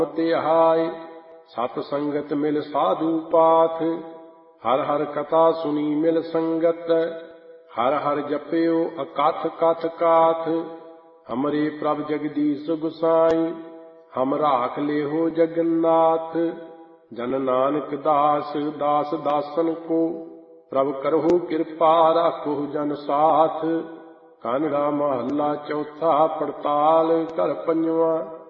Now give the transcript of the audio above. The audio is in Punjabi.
ਧਿਆਏ। ਸਤ ਸੰਗਤ ਮਿਲ ਸਾਧੂ ਪਾਥ, ਹਰ ਹਰ ਕਥਾ ਸੁਣੀ ਮਿਲ ਸੰਗਤ। ਹਰ ਹਰ ਜਪਿਓ ਅਕਥ ਕਥ ਕਾਥ, ਹਮਰੇ ਪ੍ਰਭ ਜਗਦੀਸ਼ ਗੁਸਾਈ। ਹਮ ਰਾਖ ਲਿਹੋ ਜਗन्नाथ, ਜਨ ਨਾਨਕ ਦਾਸ ਦਾਸ ਦਾਸਨ ਕੋ। ਪ੍ਰਭ ਕਰਹੁ ਕਿਰਪਾ ਰਾਖੋ ਜਨ ਸਾਥ। ਕਾਨੜਾ ਮਹੱਲਾ ਚੌਥਾ। ਪੜਤਾਲ ਘਰ ਪੰਜਵਾਂ।